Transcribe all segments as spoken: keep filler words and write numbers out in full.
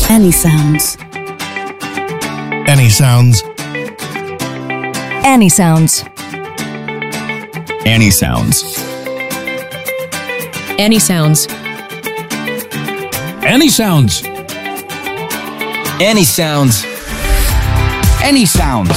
Any sounds. Any sounds. Any sounds. Any sounds. Any sounds. Any sounds. Any sounds. Any sounds.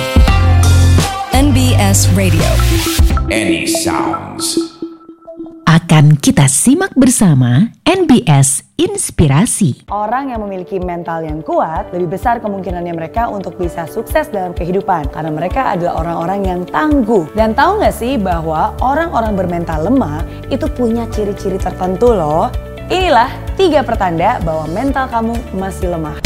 N B S Radio. Any sounds. Akan kita simak bersama N B S Inspirasi. Orang yang memiliki mental yang kuat, lebih besar kemungkinannya mereka untuk bisa sukses dalam kehidupan. Karena mereka adalah orang-orang yang tangguh. Dan tahu gak sih bahwa orang-orang bermental lemah itu punya ciri-ciri tertentu loh. Inilah tiga pertanda bahwa mental kamu masih lemah.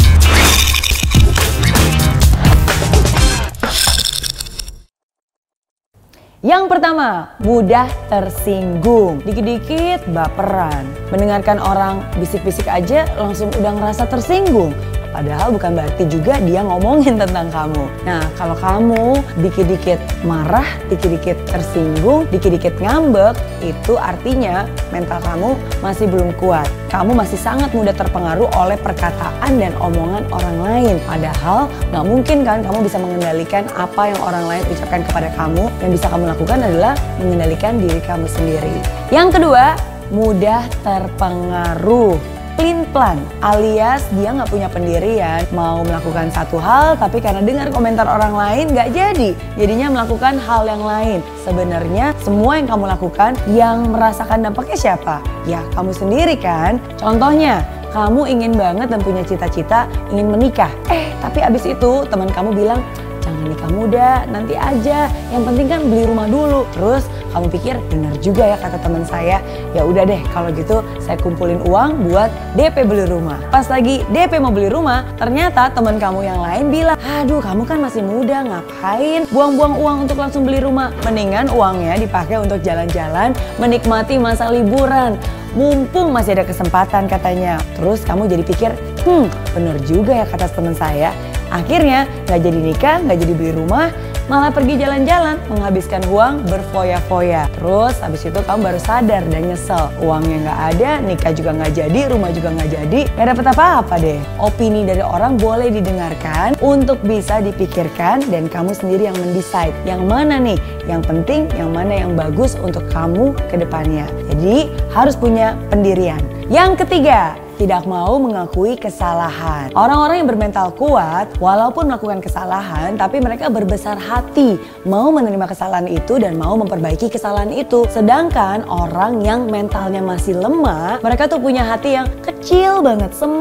Yang pertama, mudah tersinggung. Dikit-dikit baperan. Mendengarkan orang bisik-bisik aja langsung udah ngerasa tersinggung. Padahal bukan berarti juga dia ngomongin tentang kamu. Nah, kalau kamu dikit-dikit marah, dikit-dikit tersinggung, dikit-dikit ngambek, itu artinya mental kamu masih belum kuat. Kamu masih sangat mudah terpengaruh oleh perkataan dan omongan orang lain. Padahal gak mungkin kan kamu bisa mengendalikan apa yang orang lain ucapkan kepada kamu. Yang bisa kamu lakukan adalah mengendalikan diri kamu sendiri. Yang kedua, mudah terpengaruh. Pelin-pelan, alias dia nggak punya pendirian, mau melakukan satu hal tapi karena dengar komentar orang lain nggak jadi, jadinya melakukan hal yang lain. Sebenarnya semua yang kamu lakukan yang merasakan dampaknya siapa? Ya kamu sendiri kan. Contohnya, kamu ingin banget dan punya cita-cita ingin menikah, eh tapi abis itu teman kamu bilang, jangan nikah muda, nanti aja. Yang penting kan beli rumah dulu. Terus kamu pikir benar juga ya kata teman saya. Ya udah deh kalau gitu saya kumpulin uang buat D P beli rumah. Pas lagi D P mau beli rumah, ternyata teman kamu yang lain bilang, aduh kamu kan masih muda, ngapain buang-buang uang untuk langsung beli rumah. Mendingan uangnya dipakai untuk jalan-jalan, menikmati masa liburan. Mumpung masih ada kesempatan katanya. Terus kamu jadi pikir, hmm bener juga ya kata teman saya. Akhirnya gak jadi nikah, gak jadi beli rumah, malah pergi jalan-jalan, menghabiskan uang berfoya-foya. Terus habis itu kamu baru sadar dan nyesel. Uangnya gak ada, nikah juga gak jadi, rumah juga gak jadi, gak dapet apa-apa deh. Opini dari orang boleh didengarkan untuk bisa dipikirkan dan kamu sendiri yang mendecide. Yang mana nih yang penting, yang mana yang bagus untuk kamu ke depannya. Jadi harus punya pendirian. Yang ketiga, tidak mau mengakui kesalahan. Orang-orang yang bermental kuat, walaupun melakukan kesalahan, tapi mereka berbesar hati, mau menerima kesalahan itu dan mau memperbaiki kesalahan itu. Sedangkan orang yang mentalnya masih lemah, mereka tuh punya hati yang kecil banget,